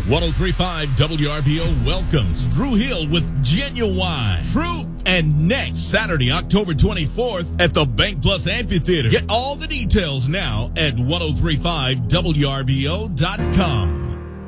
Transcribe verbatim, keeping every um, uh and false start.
ten thirty-five W R B O welcomes Dru Hill with Genuine, True, and Next, Saturday, October twenty-fourth at the Bank Plus Amphitheater. Get all the details now at ten thirty-five W R B O dot com.